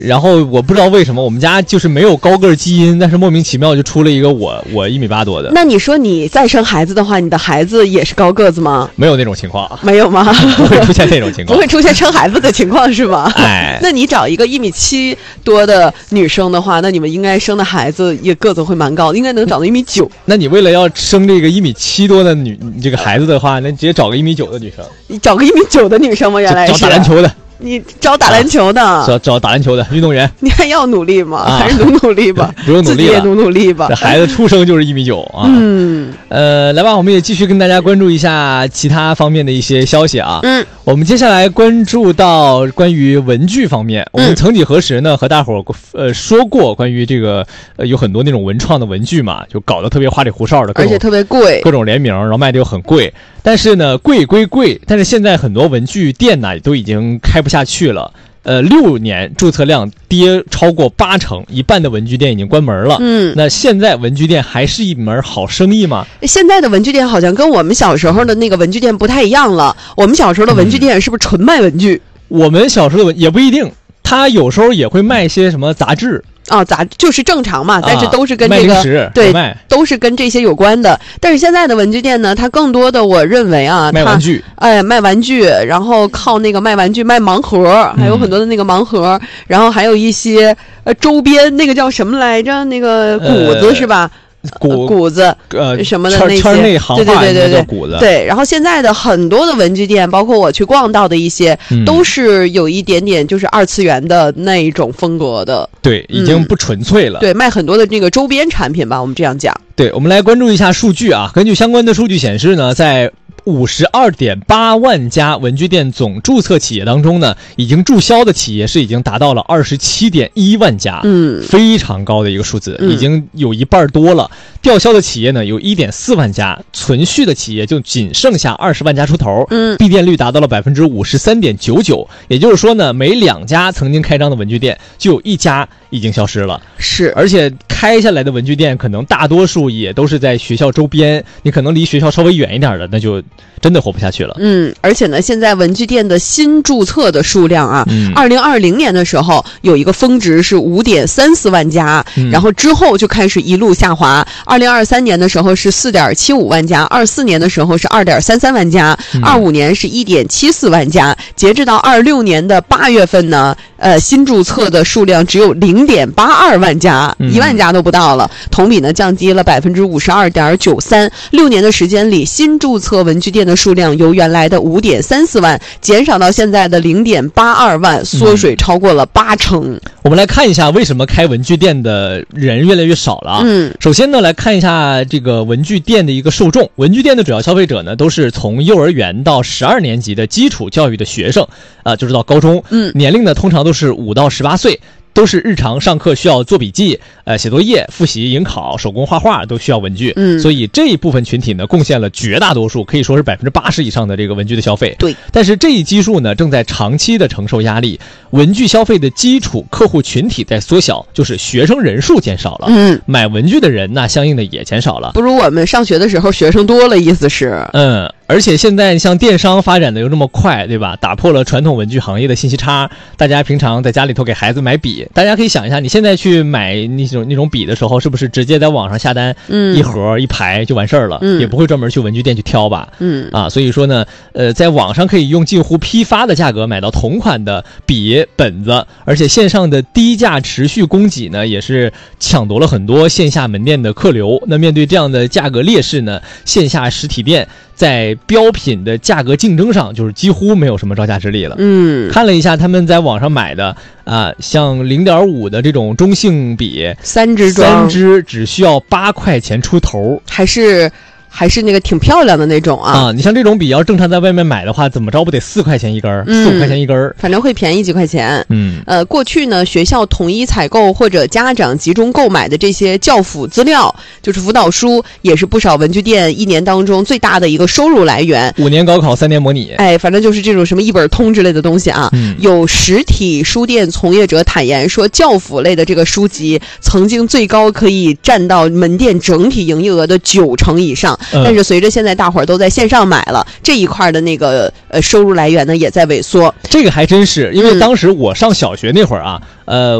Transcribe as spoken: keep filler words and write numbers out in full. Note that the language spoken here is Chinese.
然后我不知道为什么我们家就是没有高个基因，但是莫名其妙就出了一个我我一米八多的。 那你说你再生孩子的话，你的孩子也是高个子吗？ 没有那种情况， 没有吗？ 不会出现那种情况， 不会出现生孩子的情况是吗？ 哎， 那你找一个一米七多的女生的话，那你们应该生的孩子也个子会蛮高，应该能找到一米九。 那你为了要生这个一米七多的女这个孩子的话，那直接找个一米九的女生。 你找个一米九的女生吗？原来是找打篮球的。 你找打篮球的， 找找打篮球的运动员， 你还要努力吗？ 啊、 还是努努力吧， 不用努力了， 自己也努努力吧。 这孩子出生就是一米九啊。 嗯， 呃，来吧，我们也继续跟大家关注一下其他方面的一些消息啊。 嗯， 我们接下来关注到关于文具方面。我们曾几何时呢，和大伙儿呃说过关于这个呃有很多那种文创的文具嘛，就搞得特别花里胡哨的， 而且特别贵， 各种联名，然后卖的又很贵。但是呢，贵归贵，但是现在很多文具店呢都已经开不下去了。呃，六年注册量跌超过八成，一半的文具店已经关门了。 嗯， 那现在文具店还是一门好生意吗？ 现在的文具店好像跟我们小时候的那个文具店不太一样了。我们小时候的文具店是不是纯卖文具？ 嗯、我们小时候的文也不一定，他有时候也会卖一些什么杂志。 哦，杂就是正常嘛，但是都是跟这个、 啊、 对，都是跟这些有关的。但是现在的文具店呢，它更多的我认为啊， 卖玩具， 哎，卖玩具，然后靠那个卖玩具卖盲盒，还有很多的那个盲盒，嗯、然后还有一些呃周边，那个叫什么来着？那个谷子、呃、是吧？ 谷谷子呃什么的那些， 圈内行话对对对对谷子。 对，然后现在的很多的文具店，包括我去逛到的一些， 嗯、 都是有一点点就是二次元的那一种风格的。 对，已经不纯粹了。 嗯、对，卖很多的这个周边产品吧，我们这样讲。 对，我们来关注一下数据啊。根据相关的数据显示呢，在五十二点八万家文具店总注册企业当中呢，已经注销的企业是已经达到了二十七点一万家， 嗯， 非常高的一个数字， 嗯、 已经有一半多了。吊销的企业呢有一点四万家，存续的企业就仅剩下二十万家出头， 嗯， 闭店率达到了百分之五十三点九九，也就是说呢，每两家曾经开张的文具店就有一家已经消失了。 是， 而且开下来的文具店可能大多数也都是在学校周边，你可能离学校稍微远一点的，那就真的活不下去了。 嗯，而且呢，现在文具店的新注册的数量啊，二零二零年的时候有一个峰值是五点三四万家， 嗯、 然后之后就开始一路下滑。二零二三年的时候是四点七五万家，二四年的时候是二点三三万家，二五、嗯、年是一点七四万家，截至到二六年的八月份呢，呃，新注册的数量只有零点八二万家，一、嗯、万家都不到了，同比呢降低了百分之五十二点九三。六年的时间里，新注册文具店的数量由原来的五点三四万减少到现在的零点八二万，缩水超过了八成。 嗯、我们来看一下为什么开文具店的人越来越少了啊。 嗯， 首先呢，来看一下这个文具店的一个受众。文具店的主要消费者呢，都是从幼儿园到十二年级的基础教育的学生，啊、呃，就是到高中， 嗯， 年龄呢通常都是五到十八岁。都是日常上课需要做笔记、呃写作业、复习、迎考、手工画画都需要文具， 嗯， 所以这一部分群体呢，贡献了绝大多数，可以说是百分之八十以上的这个文具的消费。 对， 但是这一基数呢，正在长期的承受压力，文具消费的基础客户群体在缩小，就是学生人数减少了， 嗯， 买文具的人那相应的也减少了， 不如我们上学的时候学生多了，意思是， 嗯。而且现在像电商发展的又这么快，对吧？打破了传统文具行业的信息差。大家平常在家里头给孩子买笔，大家可以想一下，你现在去买那种那种笔的时候，是不是直接在网上下单， 嗯， 一盒一排就完事儿了， 嗯， 也不会专门去文具店去挑吧， 嗯啊，所以说呢，呃，在网上可以用近乎批发的价格买到同款的笔本子，而且线上的低价持续供给呢，也是抢夺了很多线下门店的客流。那面对这样的价格劣势呢，线下实体店在标品的价格竞争上就是几乎没有什么招架之力了。 嗯， 看了一下他们在网上买的啊，像 零点五 的这种中性笔， 三支装， 三支只需要八块钱出头， 还是还是那个挺漂亮的那种啊。 啊，你像这种笔要正常在外面买的话，怎么着不得四块钱一根儿，四五块钱一根儿， 反正会便宜几块钱。 嗯， 呃，过去呢，学校统一采购或者家长集中购买的这些教辅资料，就是辅导书，也是不少文具店一年当中最大的一个收入来源。 五年高考，三年模拟， 哎，反正就是这种什么一本通之类的东西啊。 嗯， 有实体书店从业者坦言说，教辅类的这个书籍曾经最高可以占到门店整体营业额的九成以上。 嗯、但是随着现在大伙儿都在线上买了，这一块的那个呃收入来源呢也在萎缩。 这个还真是，因为当时我上小学那会儿啊，呃。